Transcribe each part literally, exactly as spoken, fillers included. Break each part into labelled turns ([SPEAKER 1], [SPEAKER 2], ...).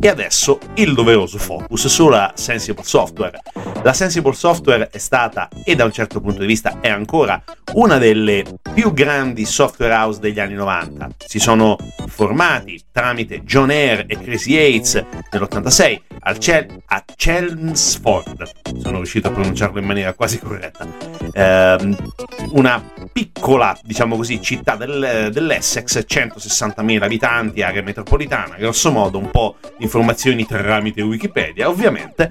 [SPEAKER 1] E adesso il doveroso focus sulla Sensible Software. La Sensible Software è stata, e da un certo punto di vista è ancora, una delle più grandi software house degli anni novanta. Si sono formati tramite John Eyre e Chris Yates nell'ottantasei al Chel- a Chelmsford, sono riuscito a pronunciarlo in maniera quasi corretta, ehm, una piccola, diciamo così, città del, dell'Essex, centosessantamila abitanti, area metropolitana, grosso modo, un po' informazioni tramite Wikipedia ovviamente,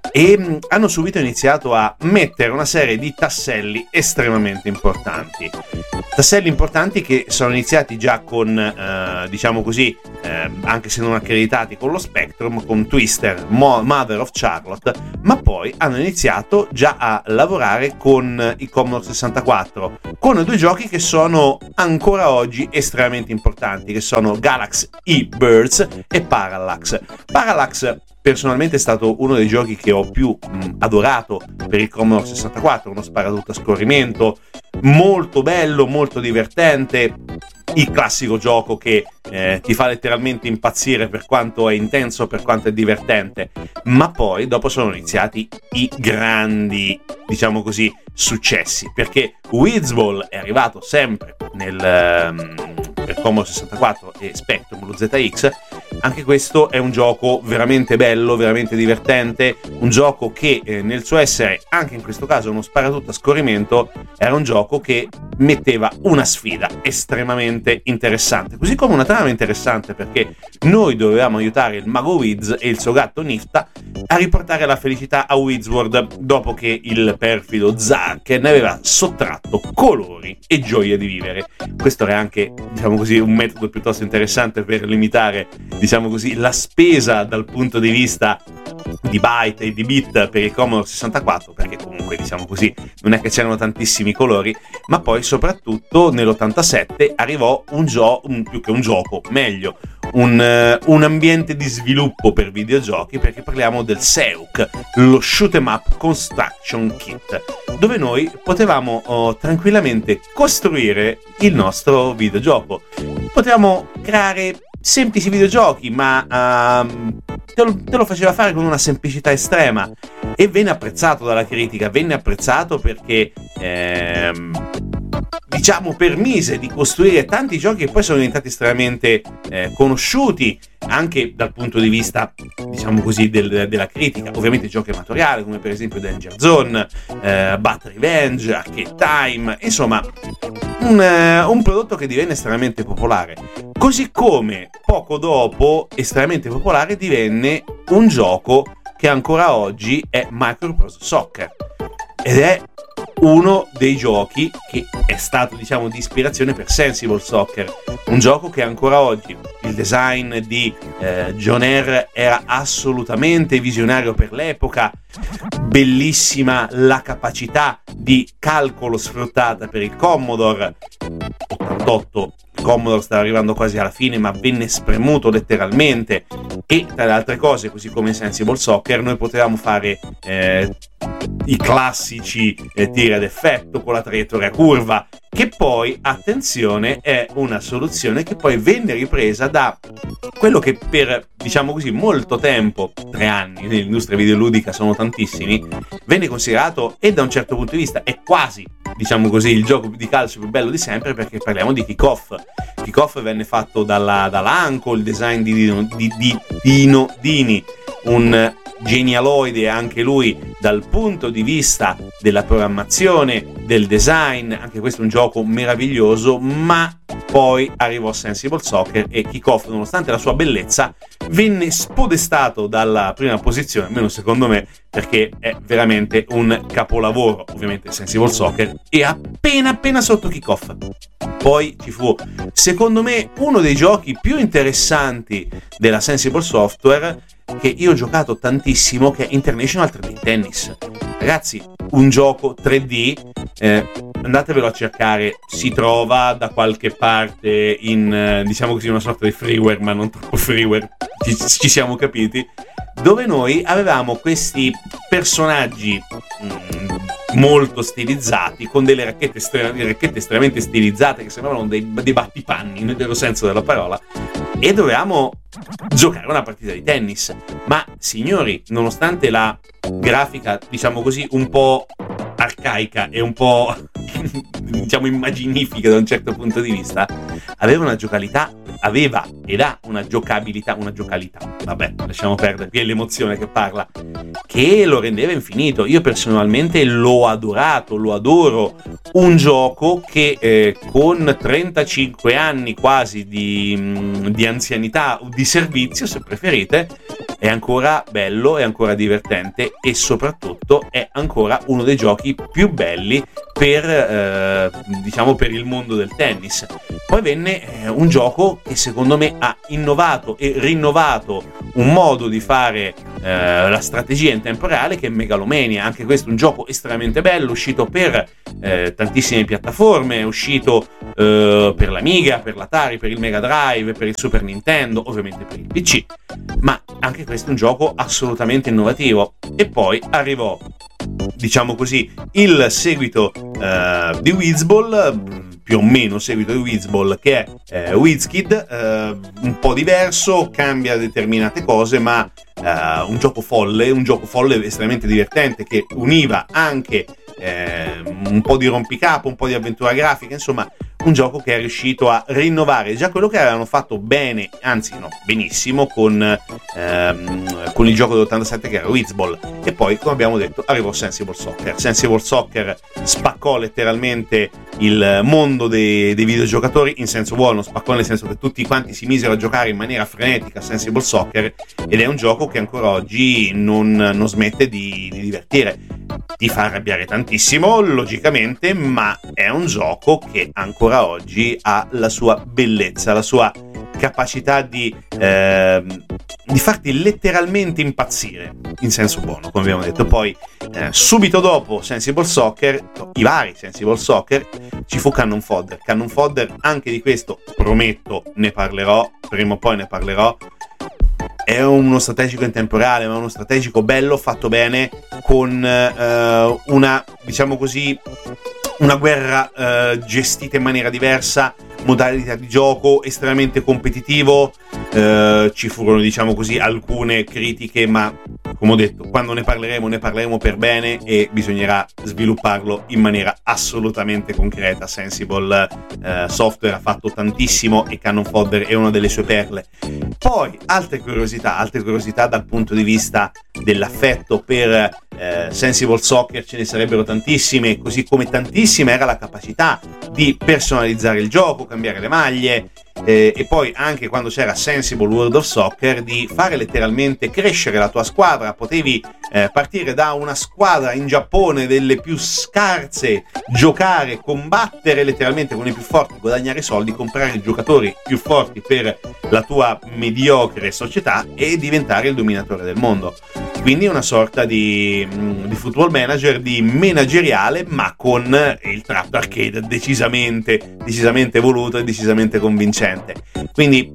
[SPEAKER 1] e hanno subito iniziato a mettere una serie di tasselli estremamente importanti. Tasselli importanti che sono iniziati già con, eh, diciamo così, eh, anche se non accreditati, con lo Spectrum, con Twister, Mo- Mother of Charlotte, ma poi hanno iniziato già a lavorare con il Commodore sessantaquattro, con due giochi che sono ancora oggi estremamente importanti, che sono Galax E-Birds e Parallax. Parallax personalmente è stato uno dei giochi che ho più mh, adorato per il Commodore sessantaquattro, uno sparatutto a scorrimento molto bello, molto divertente, il classico gioco che eh, ti fa letteralmente impazzire per quanto è intenso, per quanto è divertente. Ma poi dopo sono iniziati i grandi, diciamo così, successi, perché Wizzball è arrivato sempre nel um, per Commodore sessantaquattro e Spectrum, lo Z X. Anche questo è un gioco veramente bello, veramente divertente, un gioco che eh, nel suo essere, anche in questo caso uno sparatutto a scorrimento, era un gioco che metteva una sfida estremamente interessante, così come una trama interessante, perché noi dovevamo aiutare il mago Wiz e il suo gatto Nifta a riportare la felicità a Wizzworld dopo che il perfido Zark ne aveva sottratto colori e gioia di vivere. Questo era anche, diciamo così, un metodo piuttosto interessante per limitare, diciamo così, la spesa dal punto di vista di byte e di bit per il Commodore sessantaquattro, perché comunque, diciamo così, non è che c'erano tantissimi colori. Ma poi soprattutto nell'ottantasette arrivò un gioco, più che un gioco, meglio un, uh, un ambiente di sviluppo per videogiochi, perché parliamo del S E U C, lo Shoot 'em Up Construction Kit, dove noi potevamo oh, tranquillamente costruire il nostro videogioco. Potevamo creare semplici videogiochi, ma uh, te, lo, te lo faceva fare con una semplicità estrema, e venne apprezzato dalla critica, venne apprezzato perché ehm, diciamo permise di costruire tanti giochi che poi sono diventati estremamente eh, conosciuti anche dal punto di vista, diciamo così, del, della critica. Ovviamente giochi amatoriali come per esempio Danger Zone, eh, Bat Revenge, Arcade Time, insomma un, eh, un prodotto che divenne estremamente popolare, così come poco dopo estremamente popolare divenne un gioco che ancora oggi è Microprose Soccer, ed è uno dei giochi che è stato, diciamo, di ispirazione per Sensible Soccer, un gioco che ancora oggi, il design di eh, John Eyre era assolutamente visionario per l'epoca, bellissima la capacità di calcolo sfruttata per il Commodore ottantotto. Il Commodore stava arrivando quasi alla fine, ma venne spremuto letteralmente, e tra le altre cose, così come in Sensible Soccer, noi potevamo fare eh, i classici eh, tiri ad effetto con la traiettoria curva, che poi, attenzione, è una soluzione che poi venne ripresa da quello che per, diciamo così, molto tempo, tre anni nell'industria videoludica sono tantissimi, venne considerato, e da un certo punto di vista è quasi, diciamo così, il gioco di calcio più bello di sempre, perché parliamo di Kick-Off. Kick-Off venne fatto dalla, dalla Anco, il design di Dino, di, di Dino Dini, un genialoide anche lui dal punto di vista della programmazione, del design. Anche questo è un gioco meraviglioso, ma poi arrivò Sensible Soccer e Kick-Off, nonostante la sua bellezza, venne spodestato dalla prima posizione, almeno secondo me, perché è veramente un capolavoro. Ovviamente Sensible Soccer è appena appena sotto Kick-Off. Poi ci fu, secondo me, uno dei giochi più interessanti della Sensible Software, che io ho giocato tantissimo, che è International tre D Tennis. Ragazzi, un gioco tre D, eh, andatevelo a cercare, si trova da qualche parte in, eh, diciamo così, una sorta di freeware, ma non troppo freeware, ci, ci siamo capiti, dove noi avevamo questi personaggi mh, molto stilizzati, con delle racchette, estre- racchette estremamente stilizzate che sembravano dei, dei battipanni nel vero senso della parola, e dovevamo giocare una partita di tennis. Ma signori, nonostante la grafica, diciamo così, un po' arcaica e un po' diciamo immaginifica da un certo punto di vista, aveva una giocabilità, aveva ed ha una giocabilità, una giocalità, vabbè, lasciamo perdere, qui è l'emozione che parla, che lo rendeva infinito. Io personalmente l'ho adorato, lo adoro, un gioco che eh, con trentacinque anni quasi di, di anzianità o di servizio, se preferite, è ancora bello, è ancora divertente e soprattutto è ancora uno dei giochi più belli per eh, diciamo per il mondo del tennis. Poi venne eh, un gioco che secondo me ha innovato e rinnovato un modo di fare eh, la strategia in tempo reale, che è Megalomania. Anche questo è un gioco estremamente bello, uscito per eh, tantissime piattaforme, è uscito eh, per l'Amiga, per l'Atari, per il Mega Drive, per il Super Nintendo, ovviamente per il P C, ma anche questo è un gioco assolutamente innovativo. E poi arrivò, diciamo così, il seguito uh, di Wizball, più o meno seguito di Wizball, che è uh, WizKid, uh, un po' diverso, cambia determinate cose, ma uh, un gioco folle, un gioco folle estremamente divertente, che univa anche uh, un po' di rompicapo, un po' di avventura grafica, insomma un gioco che è riuscito a rinnovare già quello che avevano fatto bene, anzi no, benissimo, con, ehm, con il gioco dell'ottantasette che era Wizball. E poi, come abbiamo detto, arrivò Sensible Soccer. Sensible Soccer spaccò letteralmente il mondo dei, dei videogiocatori, in senso buono, spaccò nel senso che tutti quanti si misero a giocare in maniera frenetica Sensible Soccer, ed è un gioco che ancora oggi non, non smette di, di divertire. Ti fa arrabbiare tantissimo, logicamente, ma è un gioco che ancora oggi ha la sua bellezza, la sua capacità di, eh, di farti letteralmente impazzire, in senso buono, come abbiamo detto. Poi, eh, subito dopo Sensible Soccer, i vari Sensible Soccer, ci fu Cannon Fodder. Cannon Fodder, anche di questo, prometto, ne parlerò, prima o poi ne parlerò. È uno strategico in tempo reale, ma uno strategico bello, fatto bene, con eh, una, diciamo così, una guerra eh, gestita in maniera diversa, modalità di gioco estremamente competitivo. Eh, ci furono, diciamo così, alcune critiche, ma come ho detto, quando ne parleremo ne parleremo per bene e bisognerà svilupparlo in maniera assolutamente concreta. Sensible eh, Software ha fatto tantissimo e Cannon Fodder è una delle sue perle. Poi altre curiosità, altre curiosità dal punto di vista dell'affetto per eh, Sensible Soccer ce ne sarebbero tantissime, così come tantissima era la capacità di personalizzare il gioco, cambiare le maglie, eh, e poi anche quando c'era Sensible World of Soccer di fare letteralmente crescere la tua squadra. Potevi eh, partire da una squadra in Giappone delle più scarse, giocare, combattere letteralmente con i più forti, guadagnare soldi, comprare i giocatori più forti per la tua mediocre società e diventare il dominatore del mondo. Quindi una sorta di, di football manager, di manageriale, ma con il tratto arcade decisamente, decisamente voluto e decisamente convincente. Quindi,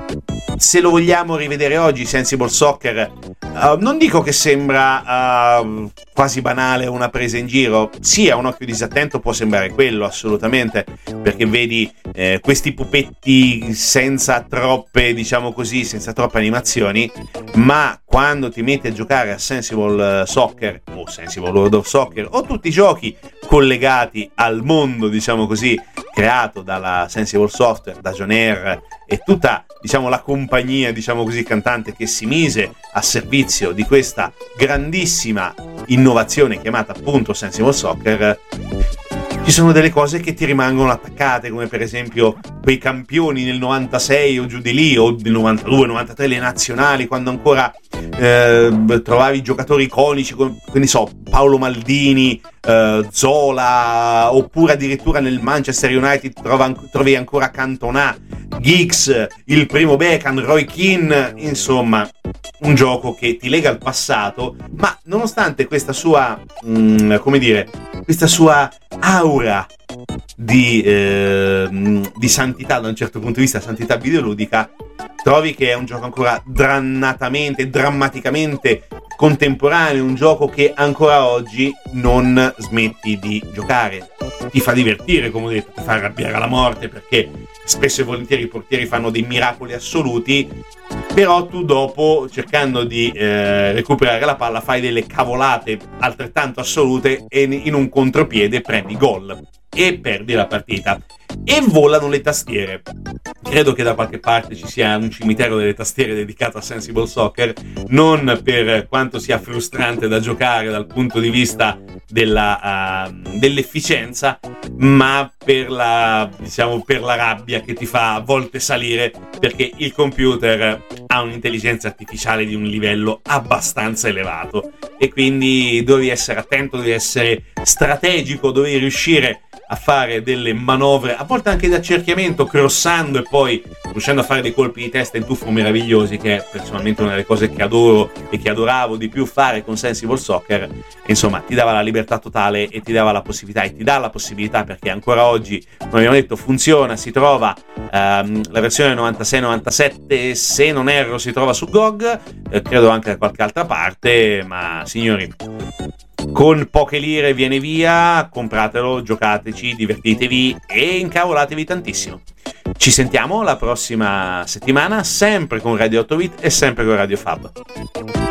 [SPEAKER 1] se lo vogliamo rivedere oggi, Sensible Soccer, uh, non dico che sembra uh, quasi banale, una presa in giro. Sì, a un occhio disattento può sembrare quello, assolutamente, perché vedi eh, questi pupetti senza troppe, diciamo così, senza troppe animazioni, ma quando ti metti a giocare a Sensible Soccer o Sensible World of Soccer o tutti i giochi collegati al mondo, diciamo così, creato dalla Sensible Software, da John Air e tutta, diciamo, la compagnia, diciamo così, cantante che si mise a servizio di questa grandissima innovazione chiamata appunto Sensible Soccer, ci sono delle cose che ti rimangono attaccate, come per esempio quei campioni nel novantasei o giù di lì, o nel novantadue novantatré, le nazionali, quando ancora eh, trovavi giocatori iconici, come, quindi so, Paolo Maldini, eh, Zola, oppure addirittura nel Manchester United trova, trovi ancora Cantona, Giggs, il primo Beckham, Roy Keane, insomma un gioco che ti lega al passato, ma nonostante questa sua, mh, come dire, questa sua aura di, eh, di santità, da un certo punto di vista, santità videoludica, trovi che è un gioco ancora dannatamente, drammaticamente contemporaneo, un gioco che ancora oggi non smetti di giocare. ti fa divertire, come ho detto, ti fa arrabbiare alla morte, perché spesso e volentieri i portieri fanno dei miracoli assoluti, però tu dopo, cercando di eh, recuperare la palla, fai delle cavolate altrettanto assolute e in un contropiede prendi gol e perdi la partita. E volano le tastiere. Credo che da qualche parte ci sia un cimitero delle tastiere dedicato a Sensible Soccer, non per quanto sia frustrante da giocare dal punto di vista della, uh, dell'efficienza, ma per la, diciamo, per la rabbia che ti fa a volte salire, perché il computer ha un'intelligenza artificiale di un livello abbastanza elevato e quindi devi essere attento, devi essere strategico, devi riuscire a fare delle manovre, a volte anche di accerchiamento, crossando e poi riuscendo a fare dei colpi di testa in tuffo meravigliosi, che è personalmente una delle cose che adoro e che adoravo di più fare con Sensible Soccer. Insomma, ti dava la libertà totale e ti dava la possibilità, e ti dà la possibilità, perché ancora oggi, come abbiamo detto, funziona, si trova ehm, la versione novantasei novantasette, se non erro si trova su G O G, eh, credo anche da qualche altra parte, ma signori, con poche lire viene via, compratelo, giocateci, divertitevi e incavolatevi tantissimo. Ci sentiamo la prossima settimana, sempre con Radio otto bit e sempre con Radio Fab.